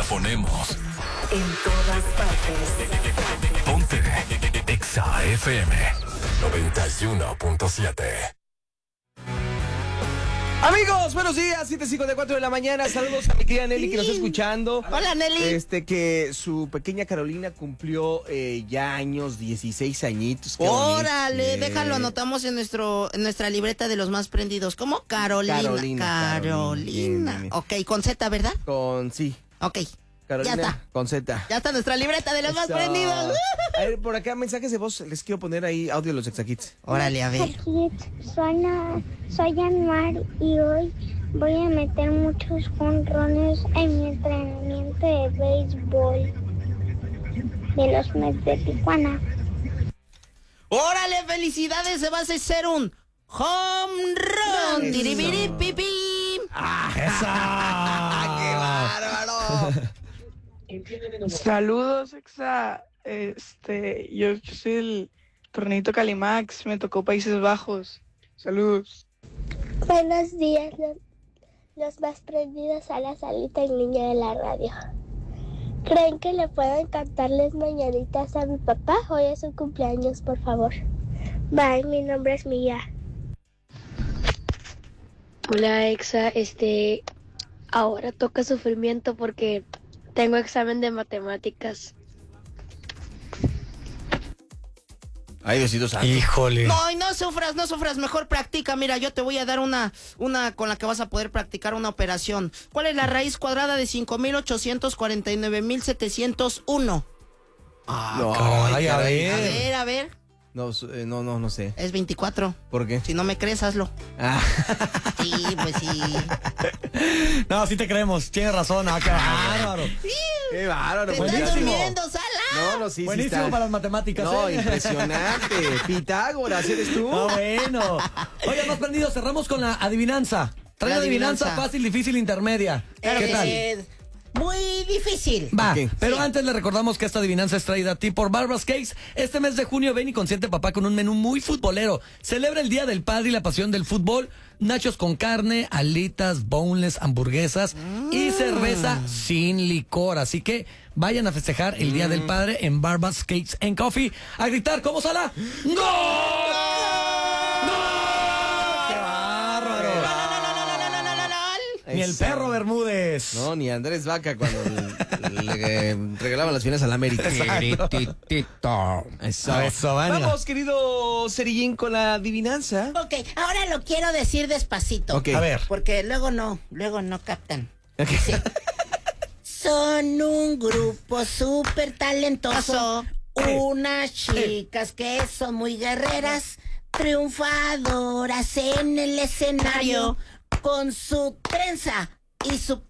la ponemos en todas partes. Ponte Exa FM 91.7. Amigos, buenos días, 7:54 de la mañana. Saludos a mi querida Nelly que nos está escuchando. Hola, Nelly. Que su pequeña Carolina cumplió ya años, 16 añitos. Qué Órale, bonito. déjalo, anotamos en nuestra libreta de los más prendidos. ¿Cómo? Carolina. Bien. Ok, con Z, ¿verdad? Sí. Ok. Carolina, Ya está. con Z. Ya está nuestra libreta de los más Eso. prendidos. A ver, por acá mensajes de voz. Les quiero poner ahí audio de los Exakids. Órale, a ver. Aquí soy Anmar y hoy voy a meter muchos jonrones en mi entrenamiento de béisbol de los Mets de Tijuana. Órale, felicidades, se va a hacer un home run. Eso. Tiribiripipim. ¡Qué bárbaro! Saludos, Exa. Yo soy el Tornito Calimax, me tocó Países Bajos. Saludos. Buenos días, los más prendidos a la salita en línea de la radio. ¿Creen que le puedan cantarles mañanitas a mi papá? Hoy es su cumpleaños, por favor. Bye, mi nombre es Mía. Hola, Exa. Ahora toca sufrimiento porque tengo examen de matemáticas. Ay, Diosito santo. Híjole. No, y no sufras, mejor practica. Mira, yo te voy a dar una con la que vas a poder practicar una operación. ¿Cuál es la raíz cuadrada de 5,849,701? No, Caray, a ver. A ver. No sé. Es 24. ¿Por qué? Si no me crees, hazlo. Sí, pues sí. No, sí te creemos. Tienes razón. Qué bárbaro. ¡Qué bárbaro! Te Buenísimo. estás durmiendo, Sala. Sí, Buenísimo está. para las matemáticas. No, impresionante. Pitágoras, ¿eres tú? Bueno. Oye, más prendidos, cerramos con la adivinanza. Trae La la adivinanza adivinanza. fácil, difícil, intermedia. ¿Qué tal? Muy difícil. Va, Ok. pero Sí. antes le recordamos que esta adivinanza es traída a ti por Barbara's Cakes. Este mes de junio ven y consiente papá con un menú muy futbolero. Celebra el Día del Padre y la pasión del fútbol. Nachos con carne, alitas, boneless, hamburguesas y cerveza sin licor. Así que vayan a festejar el Día del Padre en Barbara's Cakes and Coffee. A gritar, ¿cómo Sala? ¡Gol! ¡Gol! ¡Qué bárbaro! Ni el perro Bermúdez. No, ni Andrés Vaca cuando le regalaban las finales al América. Eso, Vania. Vamos, querido Cerillín, con la adivinanza. Ok, ahora lo quiero decir despacito. Ok. A ver. Porque luego no captan. Ok. Sí. Son un grupo súper talentoso, unas chicas que son muy guerreras, triunfadoras en el escenario, con su trenza y su